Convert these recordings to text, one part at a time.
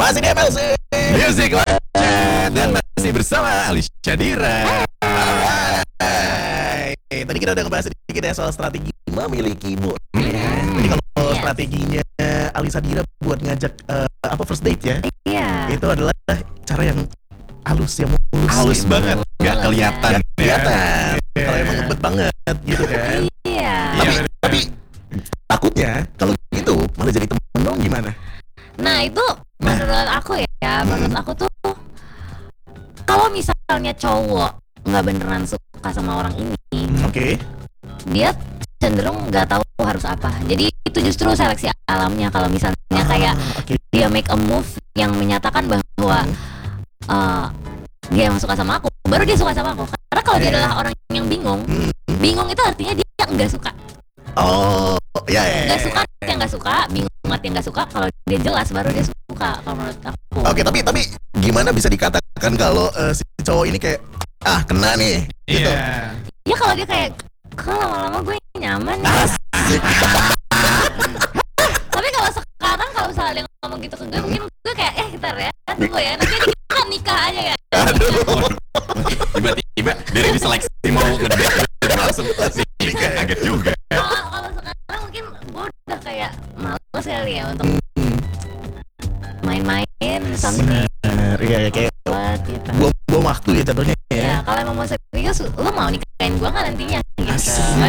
Masih di MLC Music Legend dan masih bersama Alicia Dira. Tadi kita udah ngebahas sedikit ya soal strategi memilikimu. Jadi kalau strateginya Alicia Dira buat ngajak first date ya, itu adalah cara yang halus, yang mulus, halus banget, nggak kelihatan. Kalau emang ngebet banget gitu kan. Tapi takutnya kalau gitu malah jadi temen dong, gimana? Nah itu menurut aku menurut aku tuh kalau misalnya cowok nggak beneran suka sama orang ini, dia cenderung nggak tahu harus apa. Jadi itu justru seleksi alamnya. Kalau misalnya kayak dia make a move yang menyatakan bahwa dia emang suka sama aku, baru dia suka sama aku. Karena kalau dia adalah orang yang bingung itu artinya dia nggak suka. Nggak suka yang nggak suka, bingung yang nggak suka. Kalau dia jelas baru dia suka, kalau menurut aku. Tapi gimana bisa dikatakan kalau si cowok ini kayak kena nih gitu? Ya kalau dia kayak lama-lama gue nyaman. Tapi kalau sekarang kalau misalnya dia ngomong gitu ke gue, mungkin gue kayak kita tunggu ya, nanti kita nikah aja ya. Tiba-tiba dari diseleksi mau ngedate langsung nikah, kaget juga. Kalau sekarang mungkin gue udah kayak males kali ya untuk main-main something. Iya kayak gitu. Buang waktu ya contohnya ya. Ya kalau emang mau serius, lo mau nikahin gue nggak nantinya? Gitu.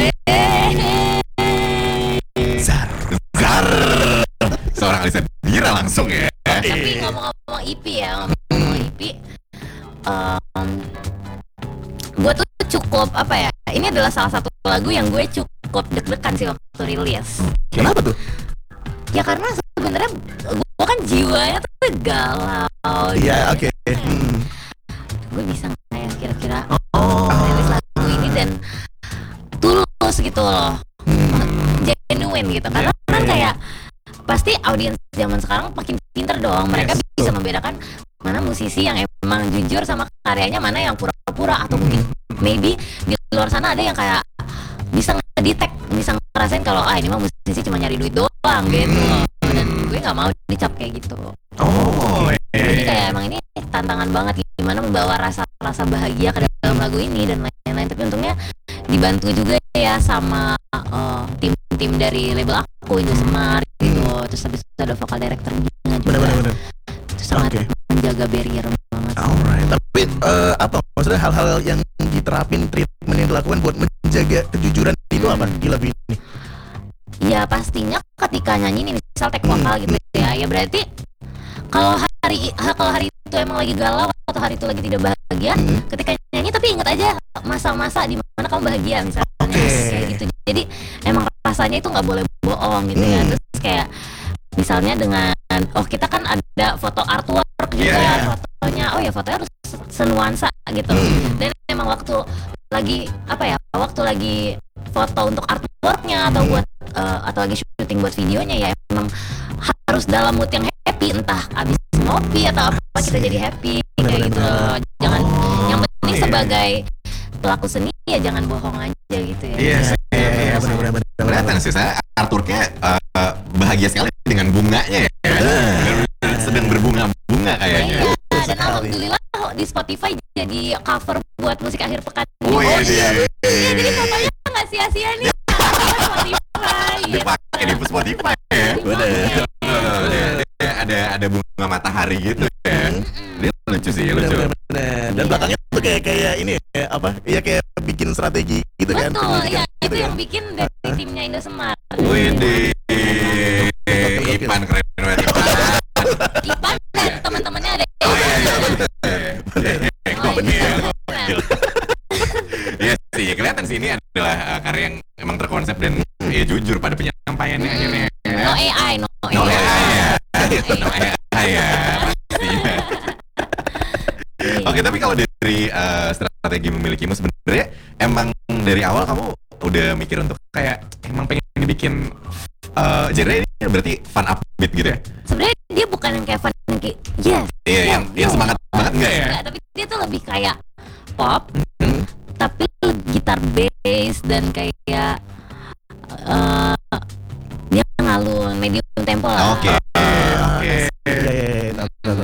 Zar. Seorang Alicia Dira langsung ya. Tapi ngomong-ngomong IP gue tuh cukup ini adalah salah satu lagu yang gue cukup deg-degan sih waktu rilis. Kenapa tuh? Ya karena sebenarnya gue kan jiwanya tuh galau. Iya, oke. Gue bisa nggak ya kira-kira rilis lagu ini dan tulus gitu loh, genuine gitu. Karena kan kayak pasti audiens zaman sekarang makin pinter dong, mereka bisa membedakan mana musisi yang emang jujur sama karyanya, mana yang pura-pura, atau mungkin maybe di luar sana ada yang kayak bisa ngedetect, bisa ngerasain kalau ini mah musisi cuma nyari duit doang gitu. Dan gue nggak mau dicap kayak gitu. Jadi kayak emang ini tantangan banget gimana membawa rasa bahagia ke dalam lagu ini dan lain-lain. Tapi untungnya dibantu juga ya sama tim dari label aku, Indo Semar gitu. Terus habis itu ada vokal directornya juga. Bener. Itu sangat menjaga barrier banget. Alright. Tapi maksudnya hal-hal yang diterapin, treatment yang dilakukan buat menjaga kejujuran itu apa di lagu ini? Ya pastinya ketika nyanyi nih, misal take vokal gitu ya berarti kalau hari itu emang lagi galau atau hari itu lagi tidak bahagia, ketika nyanyi tapi ingat aja masa-masa di mana kamu bahagia misalnya, kayak gitu. Jadi emang rasanya itu nggak boleh bohong gitu ya. Terus kayak misalnya dengan kita kan ada foto artwork juga, fotonya fotonya harus senuansa gitu. Dan emang waktu lagi foto untuk artworknya atau lagi syuting buat videonya ya emang harus dalam mood yang happy, entah abis ngopi atau apa kita jadi happy kayak gitu. Jangan, yang penting sebagai pelaku seni ya jangan bohong aja gitu ya. Iya, benar. Kelihatan sih saya artworknya bahagia sekali dengan bunganya ya. Sedang berbunga-bunga kayaknya. Dan alhamdulillah di Spotify jadi cover buat musik akhir pekan. Jadi fotonya nggak sia-sia nih. Spotify. Dipakai di Spotify ya. Ada bunga matahari gitu ya. Dia lucu sih, lucu. Dan belakangnya tuh kayak ini ya, kayak bikin strategi gitu kan. Betul, itu yang bikin dari timnya Indo Semar. Widih, Ipan keren banget. Ipan dan teman-temannya ada. Iya sih, kelihatan sih ini adalah karya yang emang terkonsep dan jujur pada penyampaiannya akhirnya. No AI ya. Oke, tapi kalau dari strategi memilikimu sebenarnya emang dari awal kamu udah mikir untuk kayak emang pengen dibikin genre ini berarti fun upbeat gitu ya? Sebenarnya dia bukan yang kayak fun yang kayak yang semangat banget enggak ya? Enggak, tapi dia tuh lebih kayak pop, tapi gitar bass dan kayak dia ngalun medium tempo lah. Oke.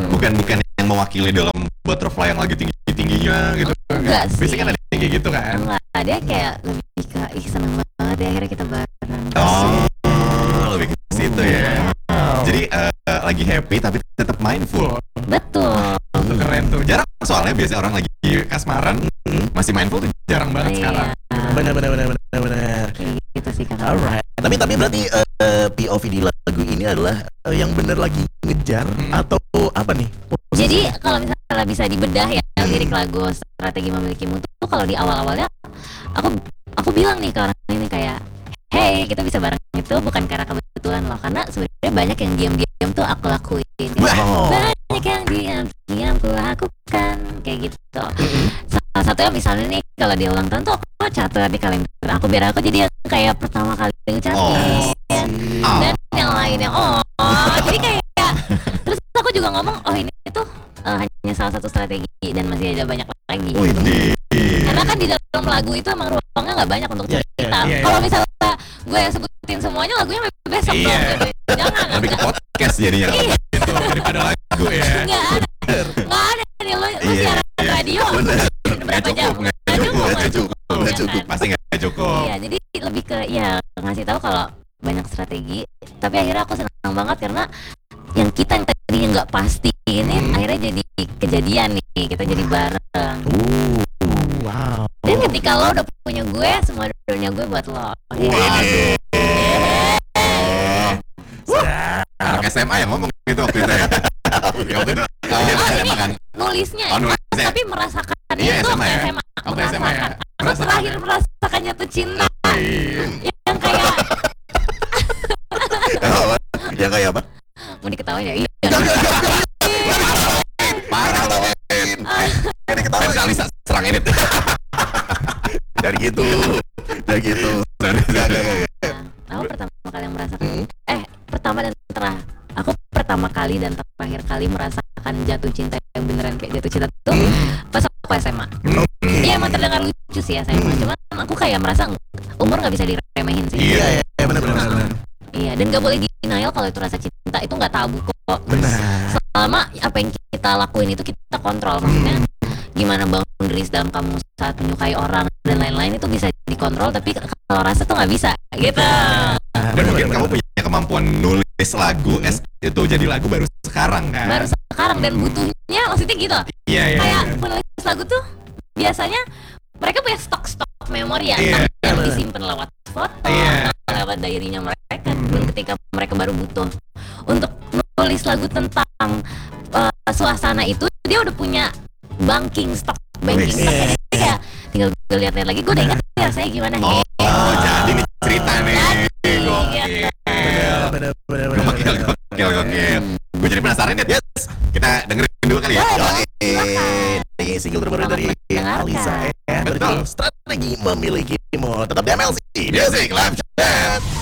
mewakili dalam butterfly yang lagi tinggi-tingginya gitu. Enggak sih. Biasanya kan ada yang kayak gitu kan. Enggak, dia kayak lebih ke ih seneng banget ya akhirnya kita bareng. Lebih ke situ ya. Jadi lagi happy tapi tetap mindful. Betul. Itu keren tuh. Jarang soalnya biasanya orang lagi kasmaran masih mindful tuh jarang banget sekarang. Benar. Kayak gitu sih kan. Alright. Tapi berarti POV di lagu ini adalah yang bener lagi ngejar atau apa nih? Jadi kalau misalnya bisa dibedah ya lirik lagu Strategi Memilikimu tuh kalau di awal-awalnya aku bilang nih ke orang ini kayak, hey kita bisa bareng itu bukan karena kebetulan loh, karena sebenarnya banyak yang diam-diam tuh aku lakuin. Banyak yang diam-diam aku lakukan kayak gitu. Salah satunya misalnya nih kalau di ulang tahun tuh aku catat di kalender aku biar aku jadi yang kayak pertama kali ngucapin. Dan yang lainnya jadi kayak terus aku juga ngomong ini tuh hanya salah satu strategi dan masih ada banyak lagi. Karena kan di dalam lagu itu emang ruangnya nggak banyak untuk cerita. Kalau misalnya gue sebutin semuanya lagunya besok dong gitu. Jangan. Lebih ke podcast jadinya gitu daripada lagu ya. Nggak ada nih lo siaran radio. Berapa jam? Nggak cukup. Pasti nggak cukup. Iya, jadi lebih ke ngasih tahu kalau banyak strategi. Tapi akhirnya aku senang banget karena yang tadinya nggak pasti ini akhirnya jadi kejadian nih, kita jadi bareng. Wow. Dan ketika lo udah punya gue, semua dunia gue buat lo. Anak SMA yang ngomong gitu waktu itu ya. Waktu itu SMA kan. Nulisnya, tapi merasakannya Iya, itu SMA ya? SMA. Waktu SMA ya? Aku terakhir merasakannya tuh cinta. Yang kayak Ya kayak apa? mau diketawain ya? Iya. Parah loh. Ini ketawa kali serang edit. Dari gitu. Aku pertama kali yang merasakan aku pertama kali dan terakhir kali merasakan jatuh cinta yang beneran kayak jatuh cinta tuh pas aku SMA. Iya emang terdengar lucu sih ya SMA, cuman aku kayak merasa umur nggak bisa diremehin sih. Iya benar. Iya, dan nggak boleh denial kalau itu rasa cinta itu nggak tabu kok. Benar. Selama apa yang kita lakuin itu kita kontrol, maksudnya gimana boundaries dalam kamu saat menyukai orang dan lain-lain itu bisa dikontrol, tapi kalau rasa tuh nggak bisa gitu. Dan mungkin kamu punya kemampuan nulis lagu itu jadi lagu baru sekarang kan? Baru sekarang dan butuhnya maksudnya gitu. Iya. Kayak penulis lagu tuh biasanya mereka punya stok memori ya, yang disimpan lewat foto, lewat diary-nya mereka. Dan ketika mereka baru butuh untuk nulis lagu tentang suasana itu, dia udah punya stok banking. Jadi kayak tinggal gue lihat-lihat lagi, gue udah ingat rasanya gimana. Jadi nih cerita nih. Benar. Gokil. Gue jadi penasaran ya. Yes. Kita dengerin dulu kali ya. Ini single terbaru dari Alisa. Betul. Strategi Memilikimu. Tetap di MLC Music Live Chat.